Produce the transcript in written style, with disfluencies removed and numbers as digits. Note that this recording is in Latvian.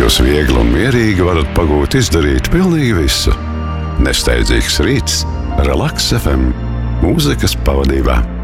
Jūs viegli un mierīgi varat pagūt izdarīt pilnīgi visu. Nesteidzīgs rīts, Relaks FM, mūzikas pavadībā.